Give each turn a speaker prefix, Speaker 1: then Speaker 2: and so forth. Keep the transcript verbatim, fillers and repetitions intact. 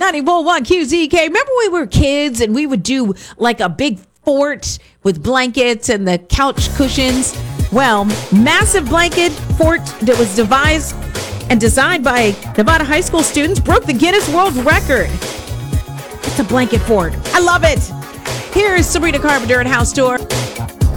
Speaker 1: ninety-four point one Q Z K. Remember we were kids and we would do like a big fort with blankets and the couch cushions? Well, massive blanket fort that was devised and designed by Nevada high school students broke the Guinness World Record. It's a blanket fort. I love it. Here's Sabrina Carpenter at House Tour.